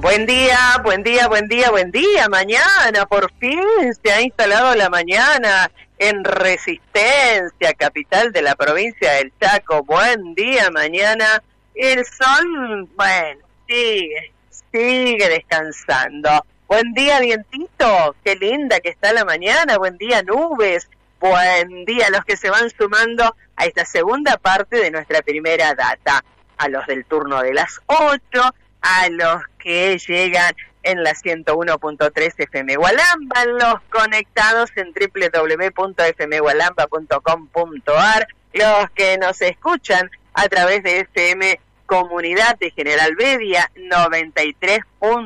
Buen día, buen día, buen día, buen día. Mañana, por fin se ha instalado la mañana en Resistencia, capital de la provincia del Chaco. Buen día, mañana. El sol, bueno, sigue descansando. Buen día, vientito. Qué linda que está la mañana. Buen día, nubes. Buen día a los que se van sumando a esta segunda parte de nuestra primera data. A los del turno de las 8, a los que llegan en la 101.3 FM Gualamba, los conectados en www.fmgualamba.com.ar, los que nos escuchan a través de FM Comunidad de General Bedia 93.